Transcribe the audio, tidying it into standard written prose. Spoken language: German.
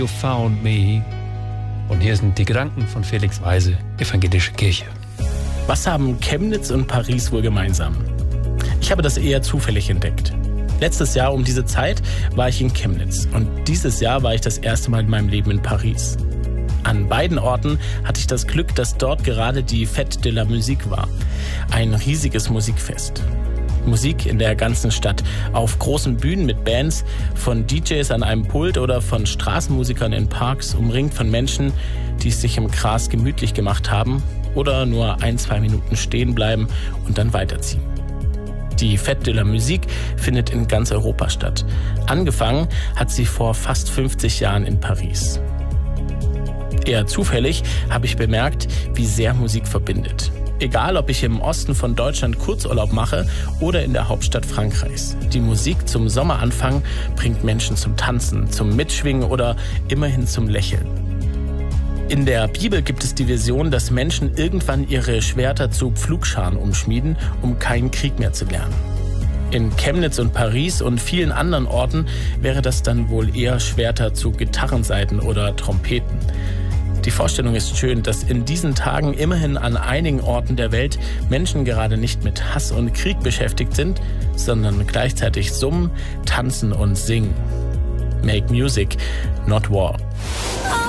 You Found Me. Und hier sind die Gedanken von Felix Weise, Evangelische Kirche. Was haben Chemnitz und Paris wohl gemeinsam? Ich habe das eher zufällig entdeckt. Letztes Jahr um diese Zeit war ich in Chemnitz und dieses Jahr war ich das erste Mal in meinem Leben in Paris. An beiden Orten hatte ich das Glück, dass dort gerade die Fête de la Musique war. Ein riesiges Musikfest. Musik in der ganzen Stadt, auf großen Bühnen mit Bands, von DJs an einem Pult oder von Straßenmusikern in Parks, umringt von Menschen, die es sich im Gras gemütlich gemacht haben oder nur 1-2 Minuten stehen bleiben und dann weiterziehen. Die Fête de la Musique findet in ganz Europa statt. Angefangen hat sie vor fast 50 Jahren in Paris. Eher zufällig habe ich bemerkt, wie sehr Musik verbindet. Egal, ob ich im Osten von Deutschland Kurzurlaub mache oder in der Hauptstadt Frankreichs. Die Musik zum Sommeranfang bringt Menschen zum Tanzen, zum Mitschwingen oder immerhin zum Lächeln. In der Bibel gibt es die Vision, dass Menschen irgendwann ihre Schwerter zu Pflugscharen umschmieden, um keinen Krieg mehr zu lernen. In Chemnitz und Paris und vielen anderen Orten wäre das dann wohl eher Schwerter zu Gitarrensaiten oder Trompeten. Die Vorstellung ist schön, dass in diesen Tagen immerhin an einigen Orten der Welt Menschen gerade nicht mit Hass und Krieg beschäftigt sind, sondern gleichzeitig summen, tanzen und singen. Make music, not war.